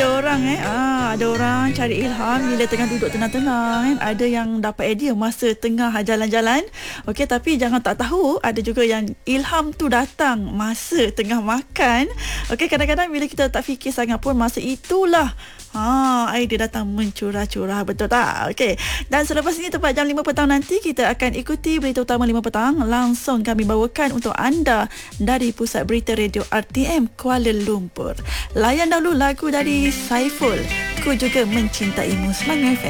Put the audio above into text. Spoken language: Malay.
ada orang ada orang cari ilham bila tengah duduk tenang-tenang kan. Ada yang dapat idea masa tengah jalan-jalan. Okey, tapi jangan tak tahu ada juga yang ilham tu datang masa tengah makan. Okey, kadang-kadang bila kita tak fikir sangat pun masa itulah idea datang mencurah-curah, betul tak? Okey. Dan selepas ini tepat jam 5 petang nanti kita akan ikuti berita utama 5 petang langsung kami bawakan untuk anda dari Pusat Berita Radio RTM Kuala Lumpur. Layan dahulu lagu dari Saiful, Ku Juga Mencintaimu, Semangat FM.